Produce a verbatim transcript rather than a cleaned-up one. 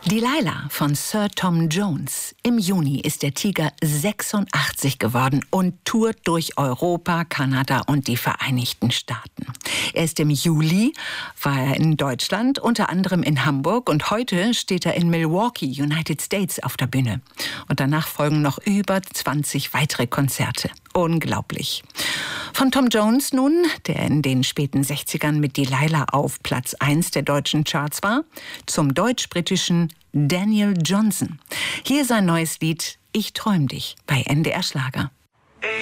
Delilah von Sir Tom Jones. Im Juni ist der Tiger sechsundachtzig geworden und tourt durch Europa, Kanada und die Vereinigten Staaten. Erst im Juli war er in Deutschland, unter anderem in Hamburg, und heute steht er in Milwaukee, United States, auf der Bühne. Und danach folgen noch über zwanzig weitere Konzerte. Unglaublich. Von Tom Jones nun, der in den späten sechzigern mit Delilah auf Platz eins der deutschen Charts war, zum deutsch-britischen Daniel Johnston. Hier sein neues Lied Ich träum dich bei N D R Schlager.